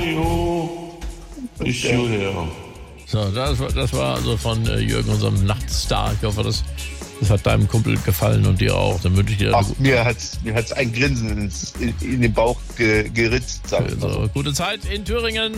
Jo. Ist schon her. So, das war also von Jürgen, unserem Nachtstar. Ich hoffe, das hat deinem Kumpel gefallen und dir auch. Dann wünsche ich dir mir hat's ein Grinsen in den Bauch geritzt. also, gute Zeit in Thüringen.